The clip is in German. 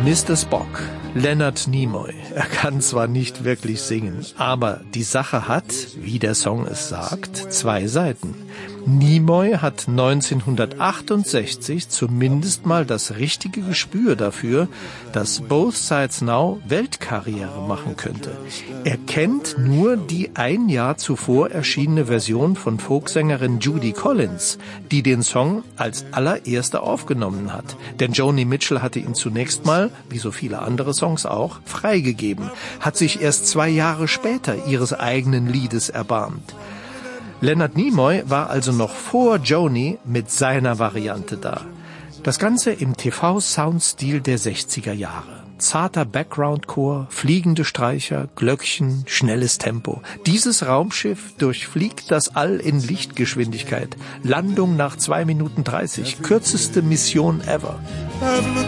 Mr. Spock, Leonard Nimoy. Er kann zwar nicht wirklich singen, aber die Sache hat, wie der Song es sagt, 2 Seiten. Nimoy hat 1968 zumindest mal das richtige Gespür dafür, dass Both Sides Now Weltkarriere machen könnte. Er kennt nur die ein Jahr zuvor erschienene Version von Folksängerin Judy Collins, die den Song als allererste aufgenommen hat. Denn Joni Mitchell hatte ihn zunächst mal, wie so viele andere Songs auch, freigegeben, hat sich erst 2 Jahre später ihres eigenen Liedes erbarmt. Leonard Nimoy war also noch vor Joni mit seiner Variante da. Das Ganze im TV-Soundstil der 60er Jahre. Zarter Background-Chor, fliegende Streicher, Glöckchen, schnelles Tempo. Dieses Raumschiff durchfliegt das All in Lichtgeschwindigkeit. Landung nach 2 Minuten 30. Kürzeste Mission ever.